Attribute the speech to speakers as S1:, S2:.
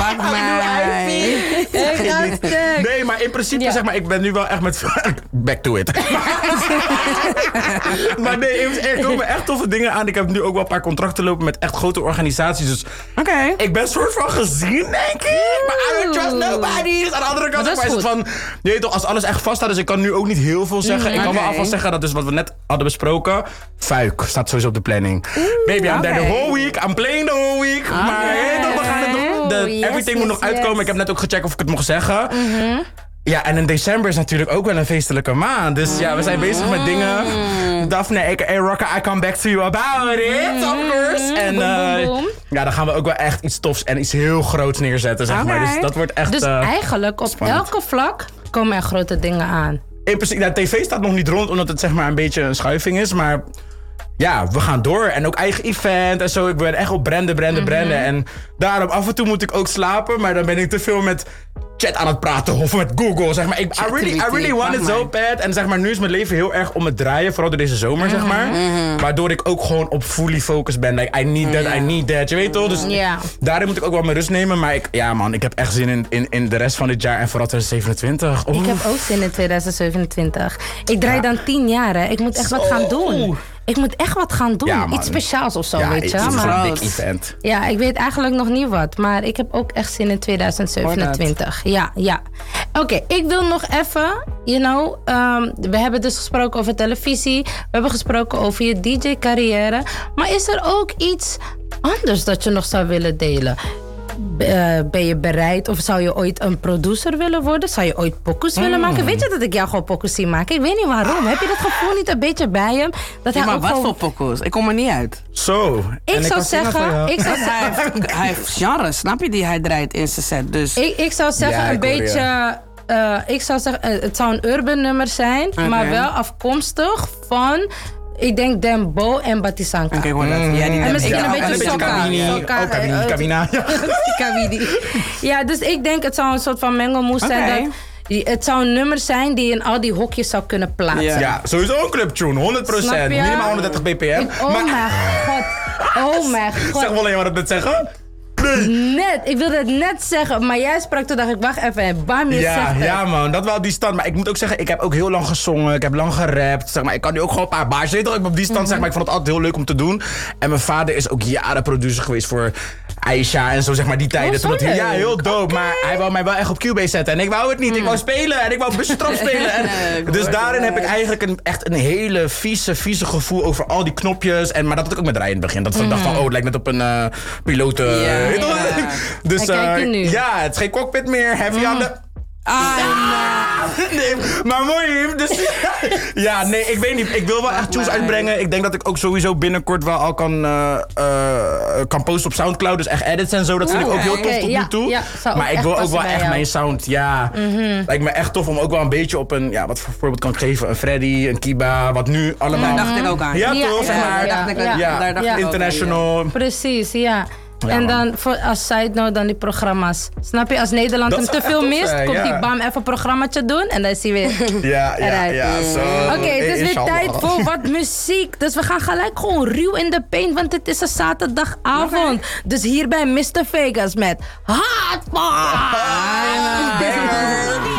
S1: Pak mij.
S2: Nee, maar in principe zeg maar, ik ben nu wel echt met... Back to it. Maar nee, er komen echt toffe dingen aan. Ik heb nu ook wel een paar contracten lopen met echt grote organisaties. Dus ik ben soort van gezien, denk ik. Maar I don't trust nobody. Dus aan de andere kant is het van... Je weet toch, als alles echt vast staat, dus ik kan nu ook niet heel veel zeggen. Ik kan wel alvast zeggen dat dus wat we net hadden besproken... Fuik staat sowieso op de planning. Baby, I'm there the whole week. I'm playing the whole week. Maar we gaan het nog... Everything moet nog uitkomen. Ik heb net ook gecheckt of ik het mocht zeggen. Ja, en in december is natuurlijk ook wel een feestelijke maand. Dus ja, we zijn bezig met dingen. Daphne, a.k.a. Rocker, I come back to you about it, of course. En ja, dan gaan we ook wel echt iets tofs en iets heel groots neerzetten, zeg maar. Dus dat wordt echt
S3: Dus eigenlijk op
S2: spannend.
S3: elke vlak komen er grote dingen aan.
S2: In principe, nou, tv staat nog niet rond, omdat het zeg maar een beetje een schuiving is. Maar ja, we gaan door. En ook eigen event en zo. Ik ben echt op branden. En daarom af en toe moet ik ook slapen. Maar dan ben ik te veel met chat aan het praten of met Google, zeg maar. I really want it so bad. En zeg maar, nu is mijn leven heel erg om het draaien. Vooral door deze zomer, zeg maar. Waardoor ik ook gewoon op fully focused ben. Like, I need that. Je weet toch? Dus daarin moet ik ook wel mijn rust nemen. Maar ik heb echt zin in de rest van dit jaar. En vooral 2027.
S3: Ik heb ook zin in 2027. Ik draai dan 10 jaar, hè. Ik moet echt wat gaan doen. Ik moet echt wat gaan doen. Ja, iets speciaals of zo, weet je.
S2: Het is een big event.
S3: Ja, ik weet eigenlijk nog niet wat. Maar ik heb ook echt zin in 2027. Ja. Oké, ik wil nog even, we hebben dus gesproken over televisie. We hebben gesproken over je DJ-carrière. Maar is er ook iets anders dat je nog zou willen delen? Ben je bereid of zou je ooit een producer willen worden? Zou je ooit pokoes willen maken? Weet je dat ik jou gewoon pokoes zie maken? Ik weet niet waarom. Heb je dat gevoel niet een beetje bij hem? Dat hij
S1: maar
S3: ook
S1: wat
S3: gewoon...
S1: voor pokoes? Ik kom er niet uit.
S2: Zo.
S3: Ik zou zeggen...
S1: Hij heeft genres, snap je, die hij draait in zijn set. Dus...
S3: Ik zou zeggen een beetje... ik zou zeggen, het zou een urban nummer zijn, maar wel afkomstig van... Ik denk Dembo en Batisanka.
S1: Oké, hoor dat.
S3: En misschien een beetje
S2: Kamina.
S3: Kawidi. Ja, dus ik denk het zou een soort van mengelmoes zijn. Het zou een nummer zijn die in al die hokjes zou kunnen plaatsen.
S2: Ja, sowieso een clubtune, 100%. Minimaal 130 bpm.
S3: Oh mijn god.
S2: Zeg wel, je wat het net zeggen?
S3: Net, ik wilde het net zeggen, maar jij sprak toen dacht ik, wacht even, bam, je zegt het.
S2: Ja man, dat wel die stand. Maar ik moet ook zeggen, ik heb ook heel lang gezongen, ik heb lang gerapt. Zeg maar, ik kan nu ook gewoon een paar baars. Weet je toch, ik ben op die stand, zeg maar, ik vond het altijd heel leuk om te doen. En mijn vader is ook jaren producer geweest voor Aisha en zo, zeg maar, die tijden. Toen ja, heel dope, maar hij wou mij wel echt op Cubase zetten. En ik wou het niet, ik wou spelen en ik wou busje trap spelen. En dus daarin heb ik eigenlijk echt een hele vieze gevoel over al die knopjes. Maar dat had ik ook met rijden in het begin. Dat ik dacht van, het lijkt net op een piloten. Dus ja, het is geen cockpit meer. Heavy aan de... Nee, maar mooi. Dus, ja, nee, ik weet niet. Ik wil wel echt tunes uitbrengen. Ik denk dat ik ook sowieso binnenkort wel al kan posten op Soundcloud. Dus echt edits en zo. Dat vind ik ook heel tof tot nu toe. Maar ik wil ook wel echt mijn sound. Ja, lijkt me echt tof om ook wel een beetje op een... Ja, wat voor voorbeeld kan ik geven? Een Freddy, een Kiba, wat nu allemaal...
S1: Daar dacht ik ook aan.
S2: Ja, toch? Zeg maar.
S1: Daar dacht ik
S2: international.
S3: Precies, ja. En dan als side note dan die programma's. Snap je? Als Nederland hem te veel mist, komt die bam even een programmaatje doen en dan is hij weer eruit. Oké, het is weer tijd voor wat muziek. Dus we gaan gelijk gewoon ruw in de paint, want het is een zaterdagavond. Dus hier bij Mr. Vegas met Hot Fire.